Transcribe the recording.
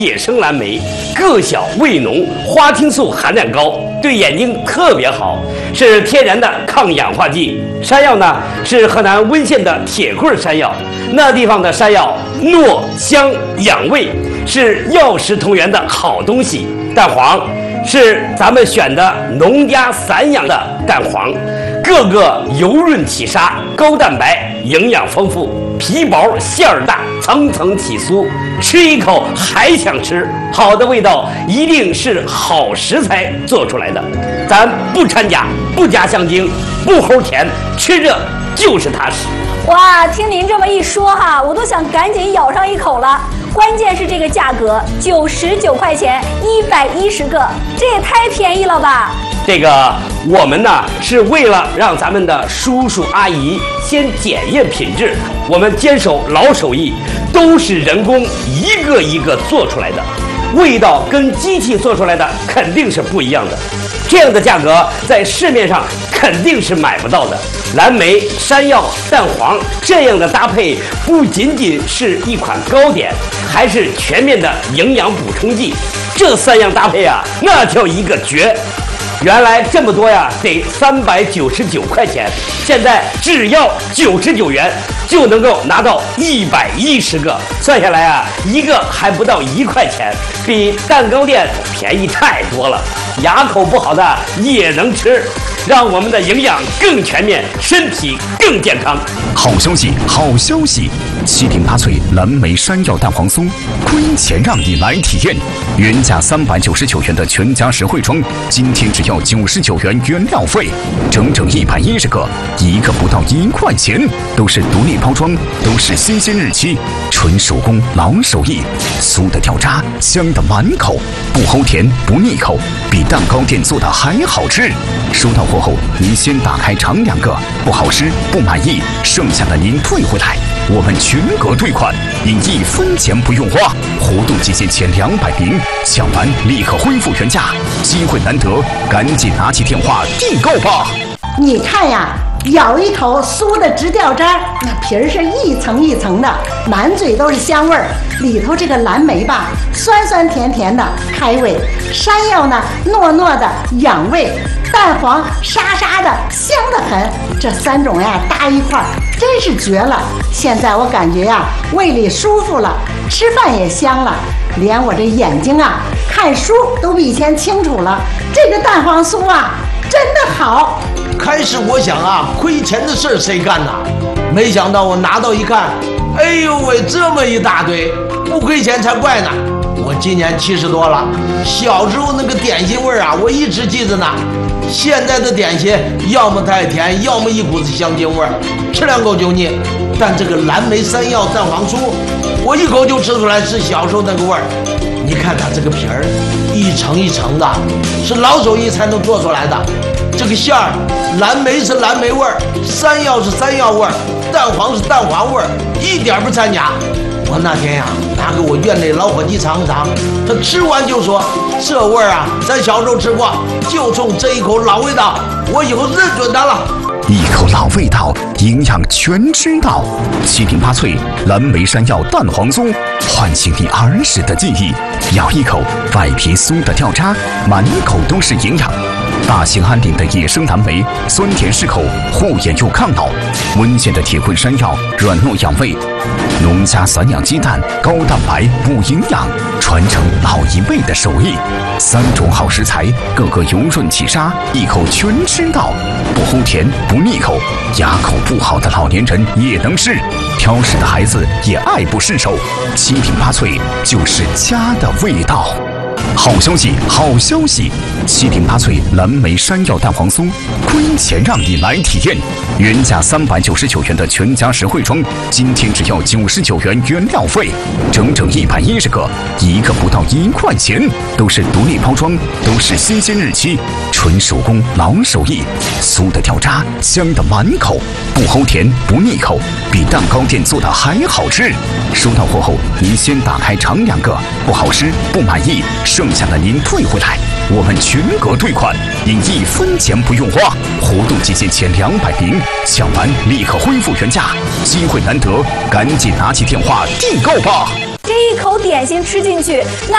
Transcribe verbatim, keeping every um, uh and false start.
野生蓝莓，个小味浓，花青素含量高，对眼睛特别好，是天然的抗氧化剂。山药呢是河南温县的铁棍山药，那地方的山药糯香养胃，是药食同源的好东西。蛋黄是咱们选的农家散养的蛋黄，个个油润起沙，高蛋白，营养丰富，皮薄馅儿大，层层起酥，吃一口还想吃。好的味道一定是好食材做出来的，咱不掺假，不加香精，不齁甜，吃着就是踏实。 哇，听您这么一说哈，我都想赶紧咬上一口了。关键是这个价格，九十九块钱，一百一十个，这也太便宜了吧！ 这个我们呢是为了让咱们的叔叔阿姨先检验品质，我们坚守老手艺，都是人工一个一个做出来的，味道跟机器做出来的肯定是不一样的。这样的价格在市面上肯定是买不到的。蓝莓、山药、蛋黄这样的搭配，不仅仅是一款糕点，还是全面的营养补充剂。这三样搭配啊，那叫一个绝！原来这么多呀，得三百九十九块钱，现在只要九十九元就能够拿到一百一十个，算下来啊，一个还不到一块钱，比蛋糕店便宜太多了。牙口不好的也能吃，让我们的营养更全面，身体更健康。 好消息，好消息！七零八脆蓝莓山药蛋黄酥，亏钱让你来体验。原价三百九十九元的全家实惠装，今天只要九十九元原料费，整整一百一十个，一个不到一块钱，都是独立包装，都是新鲜日期，纯手工老手艺，酥的掉渣，香的满口，不齁甜不腻口，比蛋糕店做的还好吃。收到货后，您先打开尝两个，不好吃不满意，剩下的您退回来，我们全额退款，您一分钱不用花。活动期间前两百名，抢完立刻恢复原价，机会难得，赶紧拿起电话订购吧。 你看呀，咬一口酥的直掉渣，那皮儿是一层一层的，满嘴都是香味儿。里头这个蓝莓吧，酸酸甜甜的开胃；山药呢，糯糯的养胃；蛋黄沙沙的香得很。这三种呀搭一块儿，真是绝了。现在我感觉呀，胃里舒服了，吃饭也香了，连我这眼睛啊看书都比以前清楚了。这个蛋黄酥啊，真的好。 开始我想啊，亏钱的事儿谁干呐？没想到我拿到一看，哎呦喂，这么一大堆，不亏钱才怪呢。我今年七十多了，小时候那个点心味儿啊，我一直记着呢。现在的点心要么太甜，要么一股子香精味儿，吃两口就腻。但这个蓝莓山药蛋黄酥，我一口就吃出来是小时候那个味儿。你看它这个皮儿，一层一层的，是老手艺才能做出来的。这个馅儿，蓝莓是蓝莓味儿，山药是山药味儿，蛋黄是蛋黄味儿，一点不掺假。我那天呀，拿给我院内老伙计尝尝，他吃完就说：“这味儿啊，咱小时候吃过，就冲这一口老味道，我以后认准它了。” 一口老味道，营养全知道。七零八脆蓝莓山药蛋黄酥，唤醒你儿时的记忆。咬一口，外皮酥的掉渣，满口都是营养。大兴安岭的野生蓝莓，酸甜适口，护眼又抗老；温县的铁棍山药，软糯养胃；农家散养鸡蛋，高蛋白补营养，传承老一辈的手艺。三种好食材，个个油润起沙，一口全吃到，不齁甜不腻口，牙口不好的老年人也能吃，挑食的孩子也爱不释手。七零八脆就是家的味道。好消息，好消息！七零八脆蓝莓山药蛋黄酥，亏钱让你来体验。原价三百九十九元的全家实惠装，今天只要九十九元原料费，整整一百一十个，一个不到一块钱，都是独立包装，都是新鲜日期，纯手工老手艺，酥的掉渣，香的满口，不齁甜不腻口，比蛋糕店做的还好吃。收到货后，您先打开尝两个，不好吃不满意，剩下的您退回来，我们全额退款，您一分钱不用花。活动期间前两百名，抢完立刻恢复原价，机会难得，赶紧拿起电话订购吧。 这一口点心吃进去，那